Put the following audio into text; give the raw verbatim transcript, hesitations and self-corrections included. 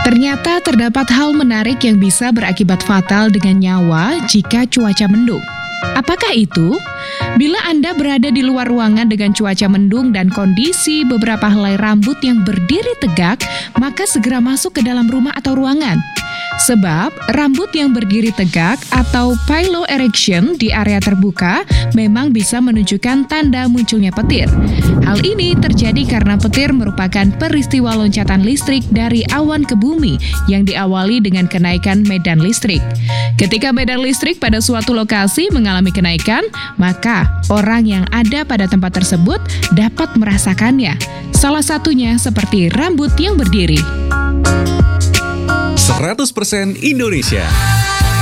Ternyata terdapat hal menarik yang bisa berakibat fatal dengan nyawa jika cuaca mendung. Apakah itu? Bila Anda berada di luar ruangan dengan cuaca mendung dan kondisi beberapa helai rambut yang berdiri tegak, maka segera masuk ke dalam rumah atau ruangan. Sebab rambut yang berdiri tegak atau piloerection di area terbuka memang bisa menunjukkan tanda munculnya petir. Hal ini terjadi karena petir merupakan peristiwa loncatan listrik dari awan ke bumi yang diawali dengan kenaikan medan listrik. Ketika medan listrik pada suatu lokasi mengalami kenaikan, maka orang yang ada pada tempat tersebut dapat merasakannya. Salah satunya seperti rambut yang berdiri. seratus persen Indonesia.